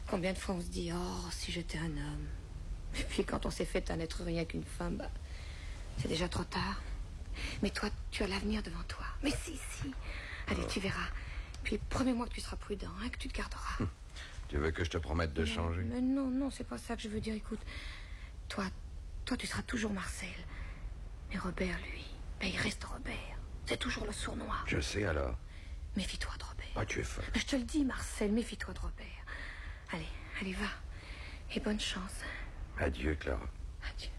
Combien de fois on se dit, oh, si j'étais un homme. Et puis quand on s'est fait un être rien qu'une femme, bah, c'est déjà trop tard. Mais toi, tu as l'avenir devant toi. Mais si. Allez, tu verras. Puis promets-moi que tu seras prudent, hein, que tu te garderas. Tu veux que je te promette de changer? Mais non, c'est pas ça que je veux dire. Écoute, toi, tu seras toujours Marcel. Mais Robert, lui, ben, il reste Robert. C'est toujours le sournois. Je sais alors. Méfie-toi de Robert. Ah, tu es folle. Je te le dis, Marcel, méfie-toi de Robert. Allez, va. Et bonne chance. Adieu, Clara. Adieu.